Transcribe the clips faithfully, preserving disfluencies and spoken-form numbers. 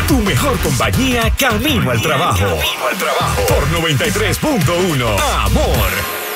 Tu mejor compañía camino al trabajo. Camino al trabajo. Por noventa y tres punto uno. Amor.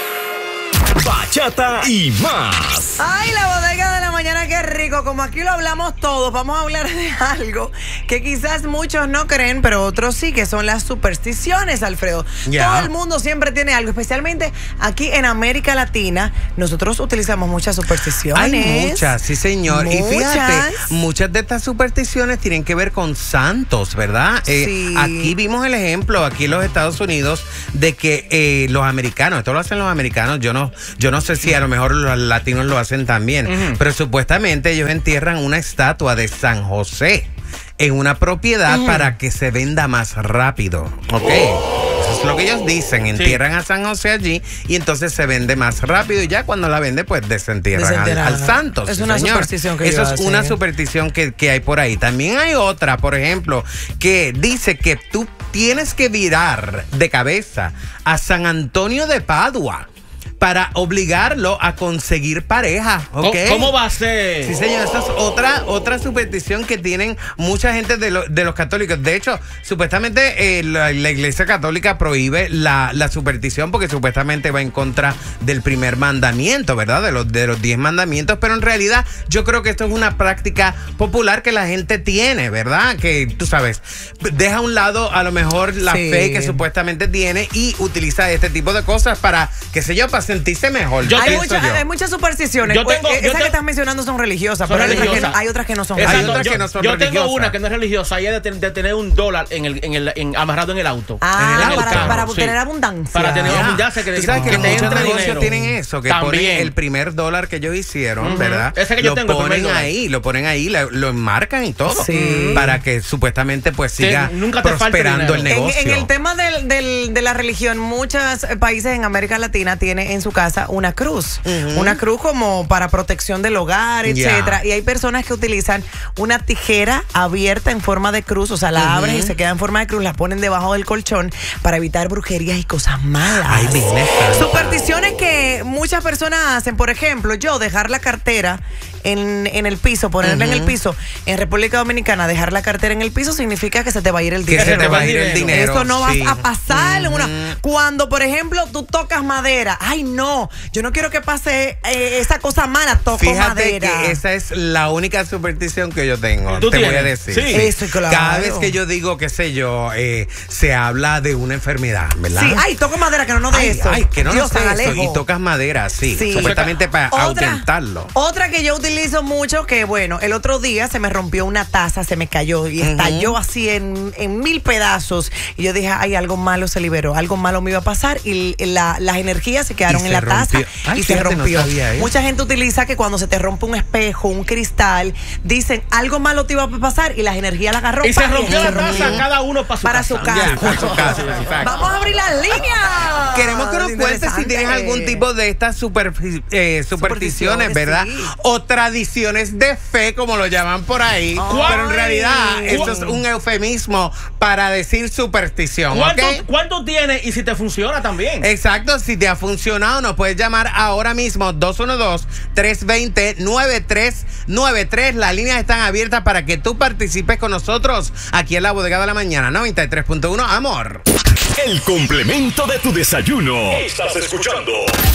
Bachata y más. Ay, la bodega de la mañana, qué rico. Como aquí lo hablamos todos, vamos a hablar de algo que quizás muchos no creen, pero otros sí, que son las supersticiones, Alfredo. Yeah. Todo el mundo siempre tiene algo, especialmente aquí en América Latina. Nosotros utilizamos muchas supersticiones. Hay muchas, sí, señor. Muchas. Y fíjate, muchas de estas supersticiones tienen que ver con santos, ¿verdad? Sí. Eh, aquí vimos el ejemplo, aquí en los Estados Unidos, de que eh, los americanos, esto lo hacen los americanos, yo no... Yo no sé si a lo mejor los latinos lo hacen también, uh-huh. pero supuestamente ellos entierran una estatua de San José en una propiedad uh-huh. para que se venda más rápido, ¿ok? Oh. Eso es lo que ellos dicen, entierran sí. a San José allí y entonces se vende más rápido y ya cuando la vende pues desentierran al, al santo. Es una señor. superstición que Eso es hacen. una superstición que, que hay por ahí. También hay otra, por ejemplo, que dice que tú tienes que virar de cabeza a San Antonio de Padua para obligarlo a conseguir pareja, ¿ok? ¿Cómo va a ser? Sí, señor, esa es otra, otra superstición que tienen mucha gente de, lo, de los católicos. De hecho, supuestamente eh, la, la Iglesia Católica prohíbe la, la superstición porque supuestamente va en contra del primer mandamiento, ¿verdad? De los, de los diez mandamientos, pero en realidad yo creo que esto es una práctica popular que la gente tiene, ¿verdad? Que, tú sabes, deja a un lado a lo mejor la sí. fe que supuestamente tiene y utiliza este tipo de cosas para, qué sé yo, para sentirse mejor. Yo hay, mucha, hay muchas supersticiones. Yo tengo, Esas yo que tengo, estás mencionando son religiosas, son pero religiosas. Hay, otras que, hay otras que no son Exacto. religiosas. Hay otras yo, que no son yo religiosas. tengo una que no es religiosa y es de, de tener un dólar en el, en el, en, amarrado en el auto. Ah, en el para, carro, para sí. tener abundancia. Para tener yeah. abundancia. Que, ¿Tú sabes que, que, que te muchos entre negocios dinero. tienen eso? Que También. ponen el primer dólar que ellos hicieron, uh-huh. ¿verdad? Ese que yo lo tengo, ponen ahí, lo ponen ahí, lo, lo enmarcan y todo. Sí. Para que supuestamente pues siga que nunca te prosperando el negocio. En, en el tema del, del, de la religión, muchos países en América Latina tienen en su casa una cruz. Uh-huh. Una cruz como para protección del hogar, etcétera. Yeah. Y hay personas que utilizan una tijera abierta en forma de cruz, o sea, la uh-huh. abren y se queda en forma de cruz, la ponen debajo del colchón para evitar brujerías y cosas malas. Ay, supersticiones que muchas personas hacen, por ejemplo, yo dejar la cartera en, en el piso, ponerla uh-huh. en el piso. En República Dominicana, dejar la cartera en el piso significa que se te va a ir el dinero. Que se te va a ir el dinero. Eso no sí. va a pasar. Uh-huh. Una, cuando, por ejemplo, tú tocas madera, ay no, yo no quiero que pase eh, esa cosa mala, toco Fíjate madera. Que esa es la única superstición que yo tengo. Te tienes? voy a decir. Sí. Sí. Eso, claro. Cada vez que yo digo, qué sé yo, eh, se habla de una enfermedad, ¿verdad? Sí, ay, toco madera, que no nos dé ay, eso. Ay, que no Dios, nos dé eso. Y tocas madera, sí. sí. Supuestamente para otra, ahuyentarlo. Otra que yo utilizo mucho, que bueno, el otro día se me rompió una taza, se me cayó y uh-huh. estalló así en, en mil pedazos. Y yo dije, ay, algo malo se liberó, algo malo me iba a pasar. Y la, las energías se quedaron y en se la rompió. taza Ay, y se rompió. No sabía, ¿eh? Mucha gente utiliza que cuando se te rompe un espejo, un cristal, dicen, algo malo te iba a pasar y las energías la agarró. Y se rompió y la se taza, rompió. cada uno para su para casa. Su casa. Ya, para su casa. Vamos a abrir las líneas. Queremos que nos cuentes si tienes algún tipo de estas super, eh, supersticiones, supersticiones, ¿verdad? Sí. O tradiciones de fe, como lo llaman por ahí. Ay. Pero en realidad, esto es un eufemismo para decir superstición. ¿Cuánto, ¿okay? ¿Cuánto tienes y si te funciona también? Exacto, si te ha funcionado, nos puedes llamar ahora mismo dos uno dos, tres dos cero, nueve tres nueve tres. Las líneas están abiertas para que tú participes con nosotros aquí en la Bodega de la Mañana, noventa y tres punto uno, Amor. El complemento de tu desayuno. Estás escuchando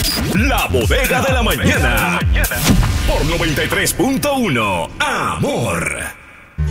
La Bodega de la Mañana por noventa y tres punto uno, Amor.